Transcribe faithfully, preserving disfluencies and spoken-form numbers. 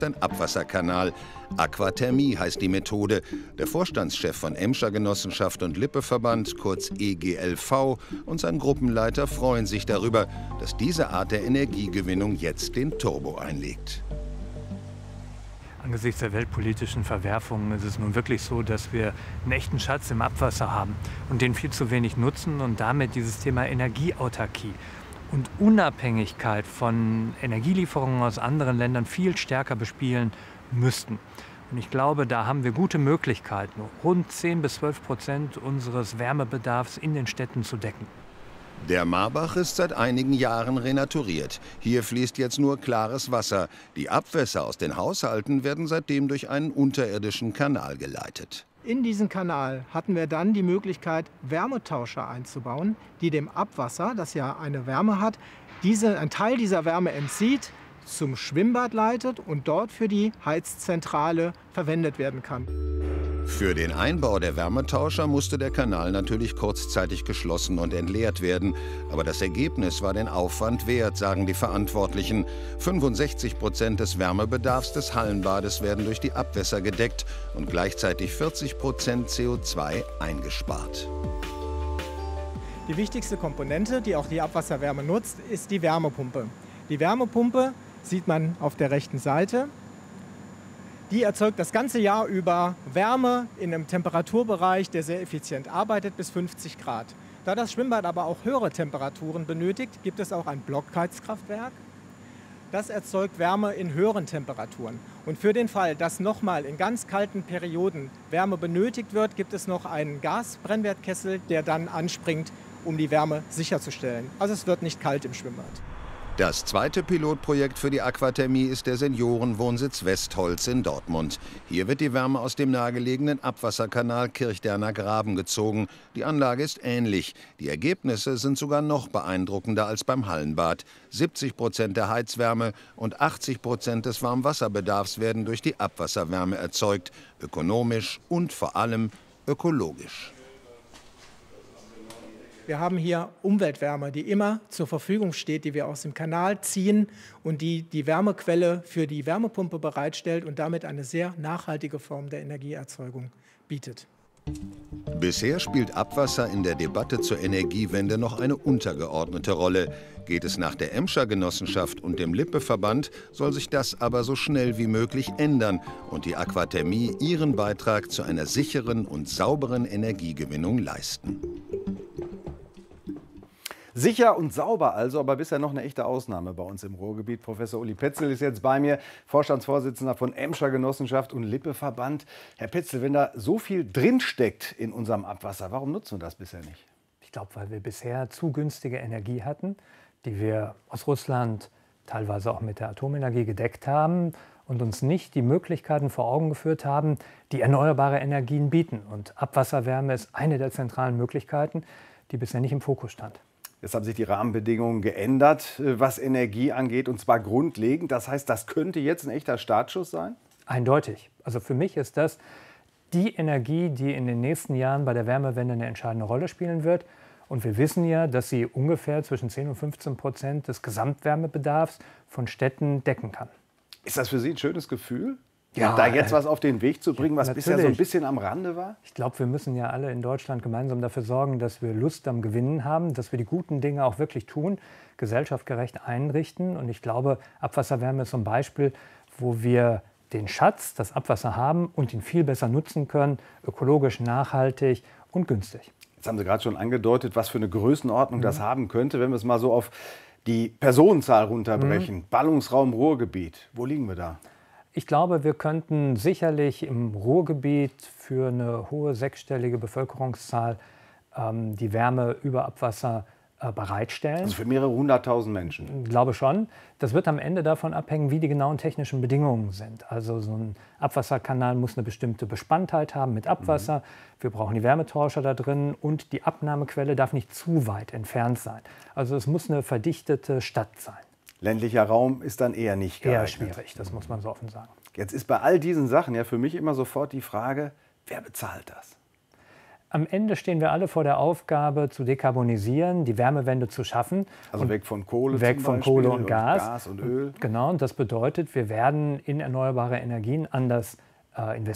Ein Abwasserkanal. Aquathermie heißt die Methode. Der Vorstandschef von Emscher Genossenschaft und Lippe-Verband, kurz E G L V, und sein Gruppenleiter freuen sich darüber, dass diese Art der Energiegewinnung jetzt den Turbo einlegt. Angesichts der weltpolitischen Verwerfungen ist es nun wirklich so, dass wir einen echten Schatz im Abwasser haben und den viel zu wenig nutzen und damit dieses Thema Energieautarkie und Unabhängigkeit von Energielieferungen aus anderen Ländern viel stärker bespielen müssten. Und ich glaube, da haben wir gute Möglichkeiten, rund zehn bis zwölf Prozent unseres Wärmebedarfs in den Städten zu decken. Der Marbach ist seit einigen Jahren renaturiert. Hier fließt jetzt nur klares Wasser. Die Abwässer aus den Haushalten werden seitdem durch einen unterirdischen Kanal geleitet. In diesen Kanal hatten wir dann die Möglichkeit, Wärmetauscher einzubauen, die dem Abwasser, das ja eine Wärme hat, diese, einen Teil dieser Wärme entzieht, zum Schwimmbad leitet und dort für die Heizzentrale verwendet werden kann. Für den Einbau der Wärmetauscher musste der Kanal natürlich kurzzeitig geschlossen und entleert werden. Aber das Ergebnis war den Aufwand wert, sagen die Verantwortlichen. fünfundsechzig Prozent des Wärmebedarfs des Hallenbades werden durch die Abwässer gedeckt und gleichzeitig vierzig Prozent C O zwei eingespart. Die wichtigste Komponente, die auch die Abwasserwärme nutzt, ist die Wärmepumpe. Die Wärmepumpe sieht man auf der rechten Seite. Die erzeugt das ganze Jahr über Wärme in einem Temperaturbereich, der sehr effizient arbeitet, bis fünfzig Grad. Da das Schwimmbad aber auch höhere Temperaturen benötigt, gibt es auch ein Blockheizkraftwerk. Das erzeugt Wärme in höheren Temperaturen. Und für den Fall, dass nochmal in ganz kalten Perioden Wärme benötigt wird, gibt es noch einen Gasbrennwertkessel, der dann anspringt, um die Wärme sicherzustellen. Also es wird nicht kalt im Schwimmbad. Das zweite Pilotprojekt für die Aquathermie ist der Seniorenwohnsitz Westholz in Dortmund. Hier wird die Wärme aus dem nahegelegenen Abwasserkanal Kirchderner Graben gezogen. Die Anlage ist ähnlich. Die Ergebnisse sind sogar noch beeindruckender als beim Hallenbad. siebzig Prozent der Heizwärme und achtzig Prozent des Warmwasserbedarfs werden durch die Abwasserwärme erzeugt. Ökonomisch und vor allem ökologisch. Wir haben hier Umweltwärme, die immer zur Verfügung steht, die wir aus dem Kanal ziehen und die die Wärmequelle für die Wärmepumpe bereitstellt und damit eine sehr nachhaltige Form der Energieerzeugung bietet. Bisher spielt Abwasser in der Debatte zur Energiewende noch eine untergeordnete Rolle. Geht es nach der Emscher Genossenschaft und dem Lippe-Verband, soll sich das aber so schnell wie möglich ändern und die Aquathermie ihren Beitrag zu einer sicheren und sauberen Energiegewinnung leisten. Sicher und sauber also, aber bisher noch eine echte Ausnahme bei uns im Ruhrgebiet. Professor Uli Petzel ist jetzt bei mir, Vorstandsvorsitzender von Emscher Genossenschaft und Lippe-Verband. Herr Petzel, wenn da so viel drinsteckt in unserem Abwasser, warum nutzen wir das bisher nicht? Ich glaube, weil wir bisher zu günstige Energie hatten, die wir aus Russland teilweise auch mit der Atomenergie gedeckt haben und uns nicht die Möglichkeiten vor Augen geführt haben, die erneuerbare Energien bieten. Und Abwasserwärme ist eine der zentralen Möglichkeiten, die bisher nicht im Fokus stand. Jetzt haben sich die Rahmenbedingungen geändert, was Energie angeht, und zwar grundlegend. Das heißt, das könnte jetzt ein echter Startschuss sein? Eindeutig. Also für mich ist das die Energie, die in den nächsten Jahren bei der Wärmewende eine entscheidende Rolle spielen wird. Und wir wissen ja, dass sie ungefähr zwischen zehn und fünfzehn Prozent des Gesamtwärmebedarfs von Städten decken kann. Ist das für Sie ein schönes Gefühl? Ja, da jetzt was auf den Weg zu bringen, was natürlich. bisher so ein bisschen am Rande war? Ich glaube, wir müssen ja alle in Deutschland gemeinsam dafür sorgen, dass wir Lust am Gewinnen haben, dass wir die guten Dinge auch wirklich tun, gesellschaftsgerecht einrichten. Und ich glaube, Abwasserwärme ist so ein Beispiel, wo wir den Schatz, das Abwasser haben und ihn viel besser nutzen können, ökologisch, nachhaltig und günstig. Jetzt haben Sie gerade schon angedeutet, was für eine Größenordnung mhm. das haben könnte, wenn wir es mal so auf die Personenzahl runterbrechen. Mhm. Ballungsraum Ruhrgebiet, wo liegen wir da? Ich glaube, wir könnten sicherlich im Ruhrgebiet für eine hohe sechsstellige Bevölkerungszahl ähm, die Wärme über Abwasser äh, bereitstellen. Also für mehrere hunderttausend Menschen? Ich glaube schon. Das wird am Ende davon abhängen, wie die genauen technischen Bedingungen sind. Also so ein Abwasserkanal muss eine bestimmte Bespanntheit haben mit Abwasser. Mhm. Wir brauchen die Wärmetauscher da drin und die Abnahmequelle darf nicht zu weit entfernt sein. Also es muss eine verdichtete Stadt sein. Ländlicher Raum ist dann eher nicht geeignet. Eher schwierig, das muss man so offen sagen. Jetzt ist bei all diesen Sachen ja für mich immer sofort die Frage, wer bezahlt das? am Ende stehen wir alle vor der Aufgabe, zu dekarbonisieren, die Wärmewende zu schaffen. Also weg von Kohle Weg zum von Beispiel Kohle und und Gas. Gas und Öl. Genau, und das bedeutet, wir werden in erneuerbare Energien anders äh, investieren.